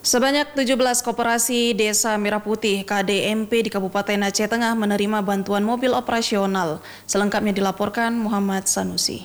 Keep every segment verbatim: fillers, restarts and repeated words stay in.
Sebanyak tujuh belas koperasi Desa Merah Putih K D M P di Kabupaten Aceh Tengah menerima bantuan mobil operasional. Selengkapnya dilaporkan Muhammad Sanusi.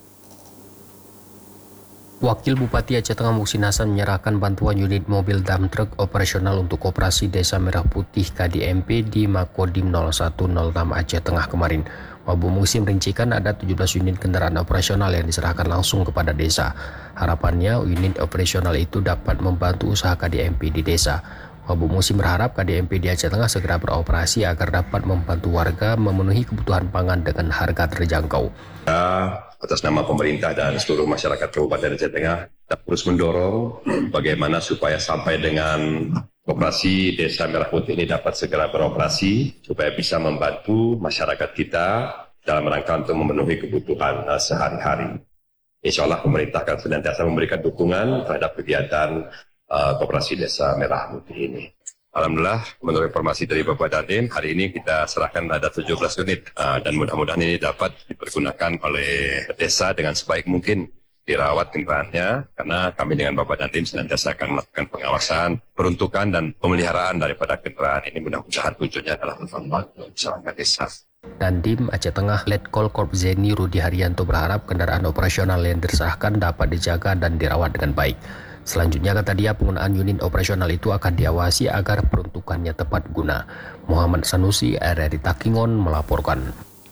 Wakil Bupati Aceh Tengah Muhsin Hasan menyerahkan bantuan unit mobil dump truck operasional untuk koperasi Desa Merah Putih K D M P di Makodim nol satu nol enam Aceh Tengah kemarin. Wabu Muhsin merincikan ada tujuh belas unit kendaraan operasional yang diserahkan langsung kepada desa. Harapannya unit operasional itu dapat membantu usaha K D M P di desa. Wabu Muhsin berharap K D M P di Aceh Tengah segera beroperasi agar dapat membantu warga memenuhi kebutuhan pangan dengan harga terjangkau. Atas nama pemerintah dan seluruh masyarakat Kabupaten Aceh Tengah, kita terus mendorong bagaimana supaya sampai dengan koperasi Desa Merah Putih ini dapat segera beroperasi, supaya bisa membantu masyarakat kita dalam rangka untuk memenuhi kebutuhan uh, sehari-hari. Insya Allah pemerintah akan senantiasa memberikan dukungan terhadap kegiatan uh, koperasi Desa Merah Putih ini. Alhamdulillah, menurut informasi dari Bapak Dandim, hari ini kita serahkan ada tujuh belas unit uh, dan mudah-mudahan ini dapat dipergunakan oleh desa dengan sebaik mungkin, dirawat kendaraannya, karena kami dengan Bapak Dandim senantiasa akan melakukan pengawasan, peruntukan dan pemeliharaan daripada kendaraan ini. Mudah-mudahan tujuannya adalah bermanfaat untuk masyarakat desa. Dandim Aceh Tengah Letkol Korp Zeni Rudi Haryanto berharap kendaraan operasional yang diserahkan dapat dijaga dan dirawat dengan baik. Selanjutnya, kata dia, penggunaan unit operasional itu akan diawasi agar peruntukannya tepat guna. Muhammad Sanusi, R R I Takingon melaporkan.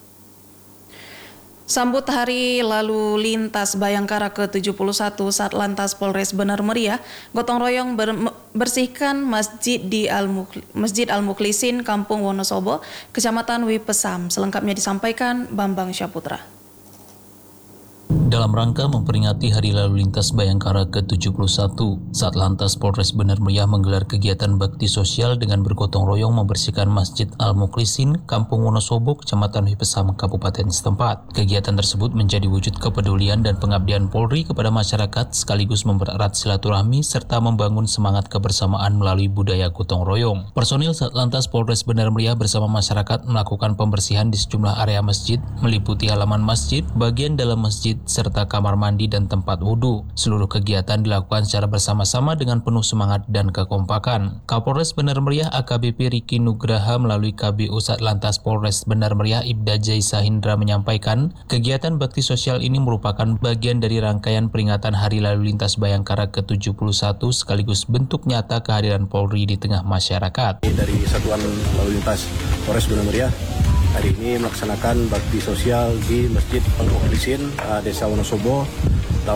Sambut Hari Lalu Lintas Bayangkara ke tujuh puluh satu Satlantas Polres Benar Meriah, gotong royong ber bersihkan Masjid di Al Masjid Al Mukhlisin, Kampung Wonosobo, Kecamatan Wipesam. Selengkapnya disampaikan Bambang Syaputra. Dalam rangka memperingati Hari Lalu Lintas Bayangkara ke tujuh puluh satu, Satlantas Polres Benar Meriah menggelar kegiatan bakti sosial dengan bergotong royong membersihkan Masjid Al Mukhlisin, Kampung Wonosobo, Kecamatan Wipesam, Kabupaten setempat. Kegiatan tersebut menjadi wujud kepedulian dan pengabdian Polri kepada masyarakat sekaligus mempererat silaturahmi serta membangun semangat kebersamaan melalui budaya gotong royong. Personil Satlantas Polres Benar Meriah bersama masyarakat melakukan pembersihan di sejumlah area masjid, meliputi halaman masjid, bagian dalam masjid, serta kamar mandi dan tempat wudhu. Seluruh kegiatan dilakukan secara bersama-sama dengan penuh semangat dan kekompakan. Kapolres Benar Meriah A K B P Riki Nugraha melalui K B U Satlantas Polres Benar Meriah Ibda Jaisa Hindra menyampaikan, kegiatan bakti sosial ini merupakan bagian dari rangkaian peringatan Hari Lalu Lintas Bayangkara ke tujuh puluh satu sekaligus bentuk nyata kehadiran Polri di tengah masyarakat. Dari Satuan Lalu Lintas Polres Benar Meriah hari ini melaksanakan bakti sosial di Masjid Al Mukhlisin, Desa Wonosobo,